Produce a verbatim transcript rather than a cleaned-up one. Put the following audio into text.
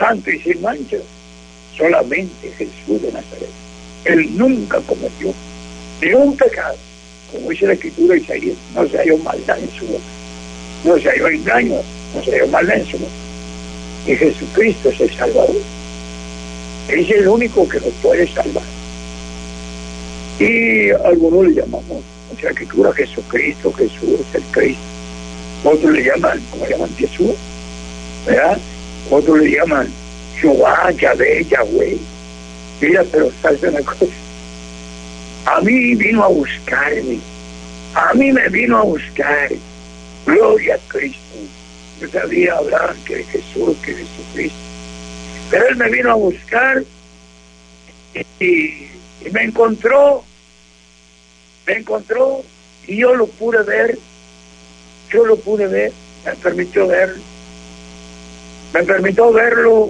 santo y sin mancha, solamente Jesús de Nazaret. Él nunca cometió ningún pecado, como dice la Escritura de Isaías, no se halló maldad en su boca, no se halló engaño, no se halló maldad en su boca. Y Jesucristo es el Salvador. Es el único que nos puede salvar. Y algunos le llamamos, o sea, la Escritura, Jesucristo, Jesús, el Cristo. Otros le llaman, como le llaman Jesús, ¿verdad? Otros le llaman Jehová, Yahvé, Yahweh. Mira, pero sabes una cosa, a mí vino a buscarme, a mí me vino a buscar, gloria a Cristo. Yo sabía hablar que de Jesús, que de Jesucristo, pero Él me vino a buscar y, y me encontró, me encontró y yo lo pude ver, yo lo pude ver, me permitió verlo, me permitió verlo